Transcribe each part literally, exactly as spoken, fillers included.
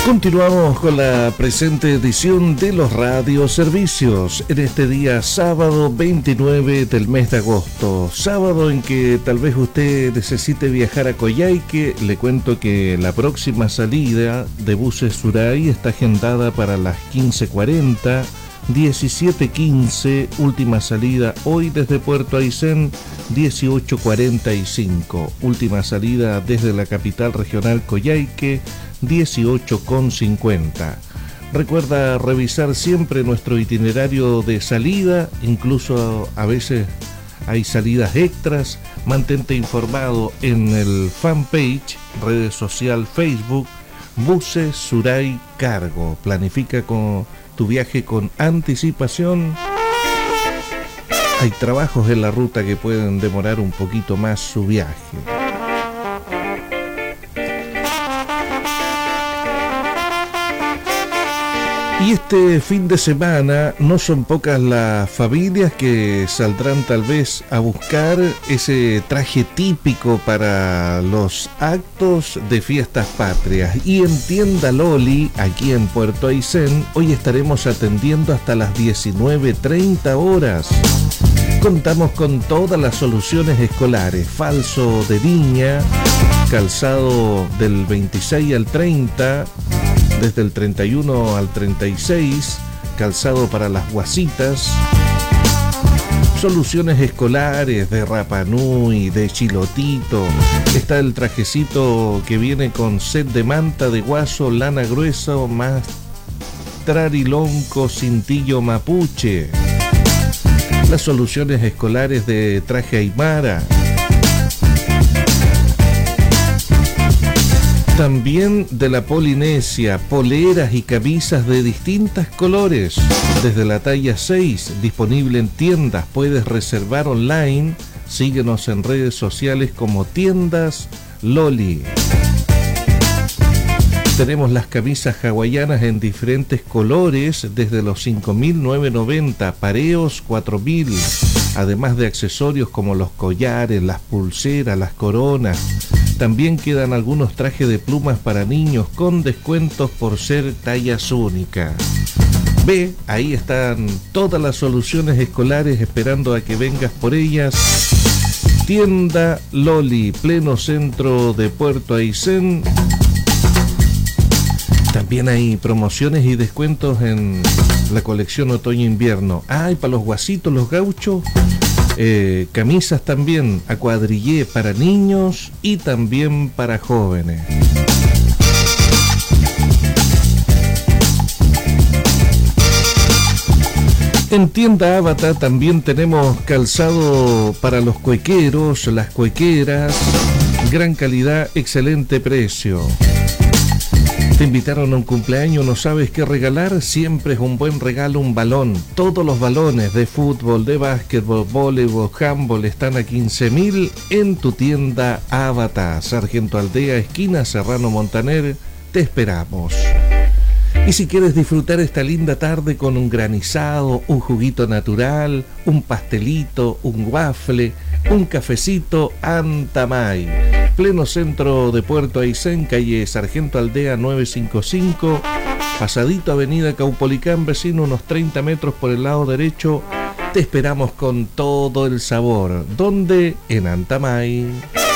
Continuamos con la presente edición de los radioservicios en este día sábado veintinueve del mes de agosto, sábado en que tal vez usted necesite viajar a Coyhaique. Le cuento que la próxima salida de buses Suray está agendada para las quince cuarenta, diecisiete quince, última salida hoy desde Puerto Aysén dieciocho cuarenta y cinco, última salida desde la capital regional Coyhaique dieciocho cincuenta. Recuerda revisar siempre nuestro itinerario de salida, incluso a veces hay salidas extras. Mantente informado en el fanpage, redes social Facebook, Buses Suray Cargo. Planifica con tu viaje con anticipación. Hay trabajos en la ruta que pueden demorar un poquito más su viaje. Y este fin de semana no son pocas las familias que saldrán tal vez a buscar ese traje típico para los actos de fiestas patrias. Y en Tienda Loli, aquí en Puerto Aysén, hoy estaremos atendiendo hasta las diecinueve treinta horas. Contamos con todas las soluciones escolares: falso de niña, calzado del veintiséis al treinta, desde el treinta y uno al treinta y seis, calzado para las guasitas, soluciones escolares de Rapa Nui, de Chilotito. Está el trajecito que viene con set de manta de guaso, lana gruesa o más trarilonco, cintillo mapuche. Las soluciones escolares de traje aymara. También de la Polinesia, poleras y camisas de distintos colores, desde la talla seis, disponible en tiendas. Puedes reservar online. Síguenos en redes sociales como Tiendas Loli. Tenemos las camisas hawaianas en diferentes colores, desde los cinco mil novecientos noventa, pareos cuatro mil, además de accesorios como los collares, las pulseras, las coronas. También quedan algunos trajes de plumas para niños con descuentos por ser tallas únicas. Ve, ahí están todas las soluciones escolares esperando a que vengas por ellas. Tienda Loli, pleno centro de Puerto Aysén. También hay promociones y descuentos en la colección otoño-invierno. Ah, y para los guasitos, los gauchos, eh, camisas también a cuadrillé para niños y también para jóvenes. En Tienda Avatar también tenemos calzado para los cuequeros, las cuequeras, gran calidad, excelente precio. ¿Te invitaron a un cumpleaños? ¿No sabes qué regalar? Siempre es un buen regalo un balón. Todos los balones de fútbol, de básquetbol, voleibol, handball están a quince mil en tu Tienda Avatar. Sargento Aldea, esquina Serrano Montaner. Te esperamos. Y si quieres disfrutar esta linda tarde con un granizado, un juguito natural, un pastelito, un waffle, un cafecito, Antamay. Pleno centro de Puerto Aysén, calle Sargento Aldea novecientos cincuenta y cinco, pasadito avenida Caupolicán, vecino, unos treinta metros por el lado derecho. Te esperamos con todo el sabor. ¿Dónde? En Antamay.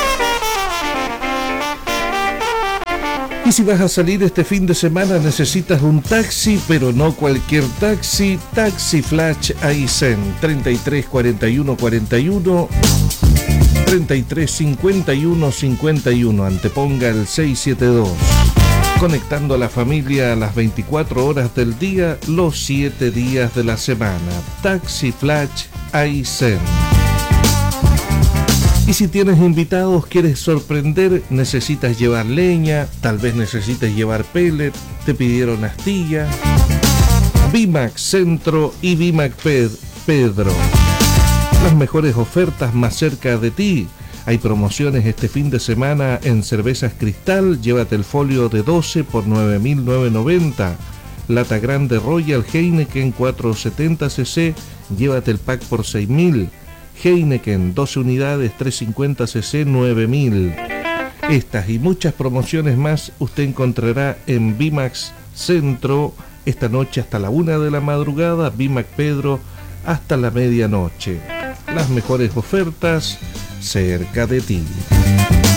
Y si vas a salir este fin de semana, necesitas un taxi, pero no cualquier taxi. Taxi Flash Aysén, treinta y tres cuarenta y uno cuarenta y uno, treinta y tres cincuenta y uno cincuenta y uno, anteponga el seiscientos setenta y dos. Conectando a la familia a las veinticuatro horas del día, los siete días de la semana. Taxi Flash Aysén. Y si tienes invitados, quieres sorprender, necesitas llevar leña, tal vez necesites llevar pellet, te pidieron astilla. Bimac Centro y Bimac Pedro. Las mejores ofertas más cerca de ti. Hay promociones este fin de semana en cervezas Cristal. Llévate el folio de doce por nueve mil novecientos noventa. Lata grande Royal Heineken cuatrocientos setenta centilitros. Llévate el pack por seis mil. Heineken doce unidades trescientos cincuenta centilitros nueve mil. Estas y muchas promociones más usted encontrará en Bimax Centro esta noche hasta la una de la madrugada, Bimax Pedro hasta la medianoche. Las mejores ofertas cerca de ti.